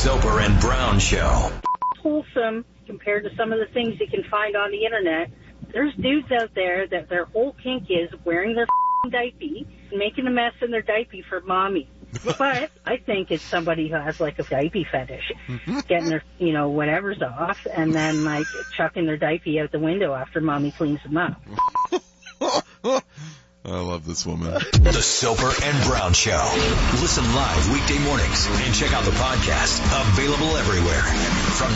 Soper and Brown Show. Wholesome compared to some of the things you can find on the internet. There's dudes out there that their whole kink is wearing their diaper, making a mess in their diaper for mommy. But I think it's somebody who has like a diaper fetish, getting their, whatever's off, and then like chucking their diaper out the window after mommy cleans them up. I love this woman. The Soper and Brown Show. Listen live weekday mornings and check out the podcast. Available everywhere. From